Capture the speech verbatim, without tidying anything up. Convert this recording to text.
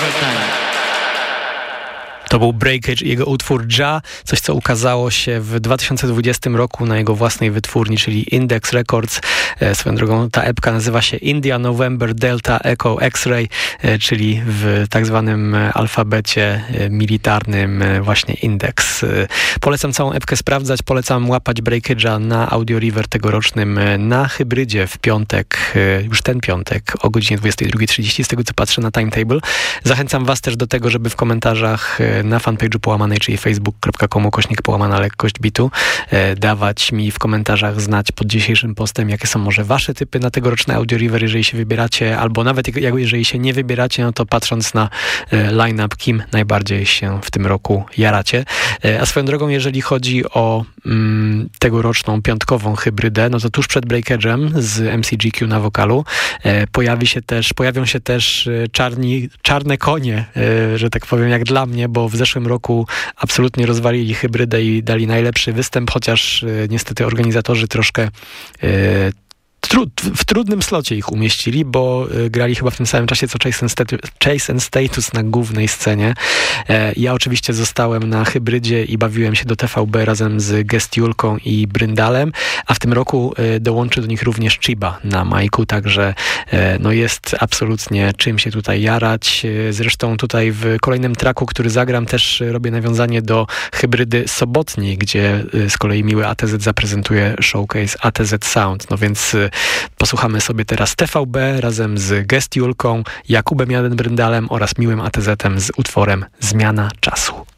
To był Breakage i jego utwór Ja, coś co ukazało się w dwa tysiące dwudziestym roku na jego własnej wytwórni, czyli Index Records. E, swoją drogą ta epka nazywa się India November Delta Echo X-Ray, e, czyli w tak zwanym alfabecie e, militarnym e, właśnie Index. E, polecam całą epkę sprawdzać, polecam łapać Breakage'a na Audio River tegorocznym e, na Hybrydzie w piątek, e, już ten piątek o godzinie dwudziestej drugiej trzydzieści, z tego co patrzę na timetable. Zachęcam was też do tego, żeby w komentarzach e, na fanpage'u Połamanej, czyli facebook kropka com ukośnik połamana lekkość bitu, e, dawać mi w komentarzach znać pod dzisiejszym postem, jakie są może wasze typy na tegoroczne Audio River, jeżeli się wybieracie, albo nawet jak, jeżeli się nie wybieracie, no to patrząc na e, line-up, kim najbardziej się w tym roku jaracie. E, a swoją drogą, jeżeli chodzi o mm, tegoroczną piątkową hybrydę, no to tuż przed Breakage'em z M C G Q na wokalu e, pojawi się też, pojawią się też e, czarni, czarne konie, e, że tak powiem, jak dla mnie, bo w zeszłym roku absolutnie rozwalili hybrydę i dali najlepszy występ, chociaż y, niestety organizatorzy troszkę y, Tru, w trudnym slocie ich umieścili, bo y, grali chyba w tym samym czasie co Chase and, Statu- Chase and Status na głównej scenie. E, ja oczywiście zostałem na hybrydzie i bawiłem się do T V B razem z Guest Julką i Bryndalem, a w tym roku y, dołączy do nich również Chiba na majku, także y, no jest absolutnie czym się tutaj jarać. Y, zresztą tutaj w kolejnym tracku, który zagram, też y, robię nawiązanie do hybrydy sobotniej, gdzie y, z kolei miły A T Z zaprezentuje showcase A T Z Sound, no więc y, posłuchamy sobie teraz T V B razem z Guest Julką, Jakubem Jaden Bryndalem oraz miłym A T Z-em z utworem Zmiana Czasu.